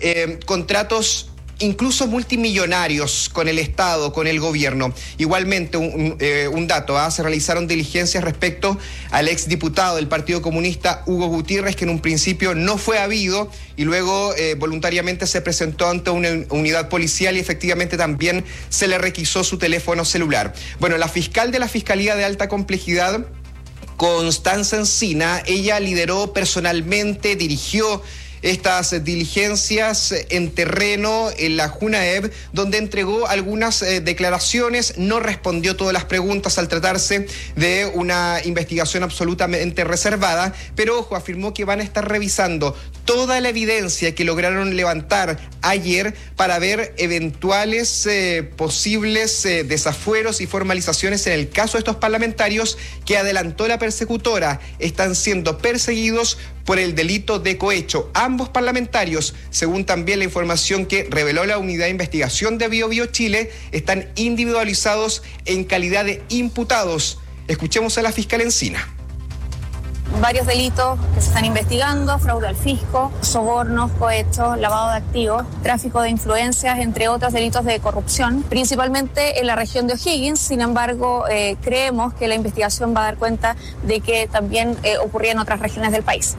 contratos incluso multimillonarios con el Estado, con el gobierno. Igualmente, un dato, se realizaron diligencias respecto al exdiputado del Partido Comunista, Hugo Gutiérrez, que en un principio no fue habido y luego voluntariamente se presentó ante una unidad policial y efectivamente también se le requisó su teléfono celular. Bueno, la fiscal de la Fiscalía de Alta Complejidad, Constanza Encina, ella lideró personalmente, dirigió estas diligencias en terreno en la Junaeb, donde entregó algunas declaraciones, no respondió todas las preguntas al tratarse de una investigación absolutamente reservada, pero ojo, afirmó que van a estar revisando toda la evidencia que lograron levantar ayer para ver eventuales posibles desafueros y formalizaciones en el caso de estos parlamentarios que, adelantó la persecutora, están siendo perseguidos por el delito de cohecho. Ambos parlamentarios, según también la información que reveló la Unidad de Investigación de BioBio Chile, están individualizados en calidad de imputados. Escuchemos a la fiscal Encina. Varios delitos que se están investigando: fraude al fisco, sobornos, cohechos, lavado de activos, tráfico de influencias, entre otros delitos de corrupción, principalmente en la región de O'Higgins. Sin embargo, creemos que la investigación va a dar cuenta de que también ocurría en otras regiones del país.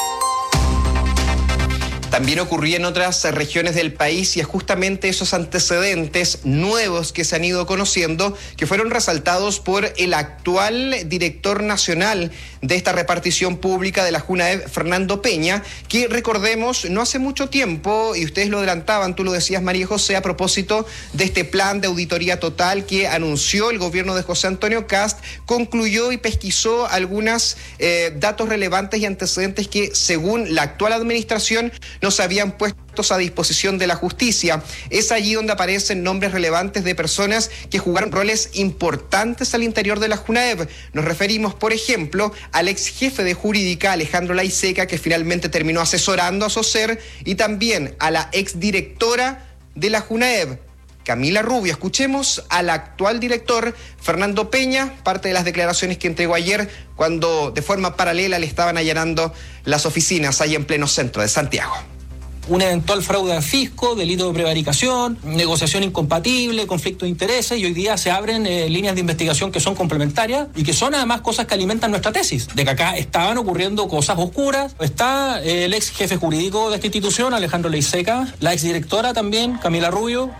También ocurría en otras regiones del país, y es justamente esos antecedentes nuevos que se han ido conociendo que fueron resaltados por el actual director nacional de esta repartición pública de la Junaeb, Fernando Peña, que, recordemos, no hace mucho tiempo, y ustedes lo adelantaban, tú lo decías, María José, a propósito de este plan de auditoría total que anunció el gobierno de José Antonio Kast, concluyó y pesquisó algunos datos relevantes y antecedentes que, según la actual administración, no se habían puesto a disposición de la justicia. Es allí donde aparecen nombres relevantes de personas que jugaron roles importantes al interior de la Junaeb. Nos referimos, por ejemplo, al ex jefe de jurídica, Alejandro Laiseca, que finalmente terminó asesorando a SOSER, y también a la ex directora de la Junaeb, Camila Rubio. Escuchemos al actual director, Fernando Peña, parte de las declaraciones que entregó ayer cuando de forma paralela le estaban allanando las oficinas ahí en pleno centro de Santiago. Un eventual fraude al fisco, delito de prevaricación, negociación incompatible, conflicto de intereses, y hoy día se abren líneas de investigación que son complementarias y que son además cosas que alimentan nuestra tesis, de que acá estaban ocurriendo cosas oscuras. Está el ex jefe jurídico de esta institución, Alejandro Laiseca, la ex directora también, Camila Rubio.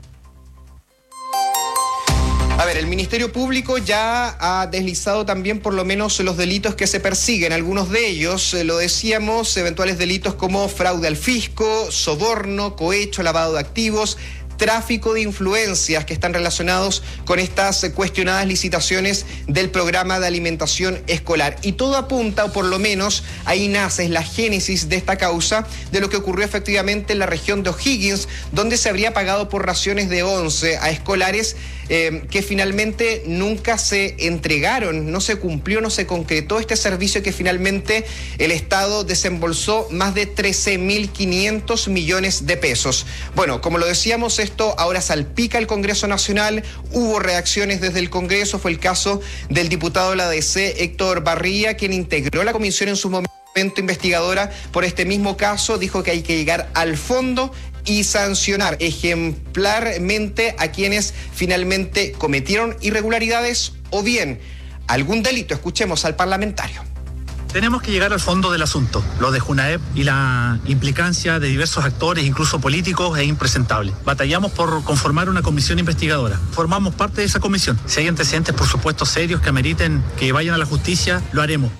A ver, el Ministerio Público ya ha deslizado también por lo menos los delitos que se persiguen. Algunos de ellos, lo decíamos, eventuales delitos como fraude al fisco, soborno, cohecho, lavado de activos, tráfico de influencias, que están relacionados con estas cuestionadas licitaciones del programa de alimentación escolar. Y todo apunta, o por lo menos ahí nace la génesis de esta causa, de lo que ocurrió efectivamente en la región de O'Higgins, donde se habría pagado por raciones de once a escolares que finalmente nunca se entregaron, no se cumplió, no se concretó este servicio, que finalmente el Estado desembolsó más de 13.500 millones de pesos. Bueno, como lo decíamos, esto ahora salpica el Congreso Nacional, hubo reacciones desde el Congreso, fue el caso del diputado de la DC, Héctor Barría, quien integró la comisión en su momento investigadora por este mismo caso, dijo que hay que llegar al fondo y sancionar ejemplarmente a quienes finalmente cometieron irregularidades o bien algún delito. Escuchemos al parlamentario. Tenemos que llegar al fondo del asunto. Lo de Junaeb y la implicancia de diversos actores, incluso políticos, es impresentable. Batallamos por conformar una comisión investigadora. Formamos parte de esa comisión. Si hay antecedentes, por supuesto, serios que ameriten que vayan a la justicia, lo haremos.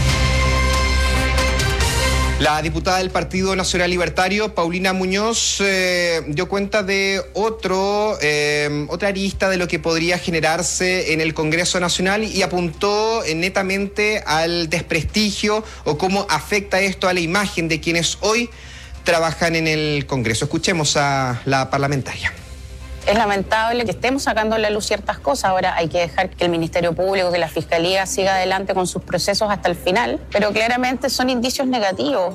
La diputada del Partido Nacional Libertario, Paulina Muñoz, dio cuenta de otra arista de lo que podría generarse en el Congreso Nacional y apuntó netamente al desprestigio o cómo afecta esto a la imagen de quienes hoy trabajan en el Congreso. Escuchemos a la parlamentaria. Es lamentable que estemos sacando a la luz ciertas cosas. Ahora hay que dejar que el Ministerio Público, que la Fiscalía siga adelante con sus procesos hasta el final, pero claramente son indicios negativos.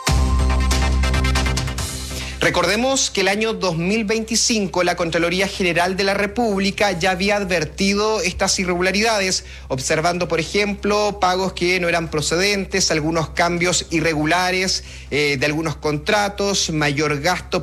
Recordemos que el año 2025 la Contraloría General de la República ya había advertido estas irregularidades, observando, por ejemplo, pagos que no eran procedentes, algunos cambios irregulares de algunos contratos, mayor gasto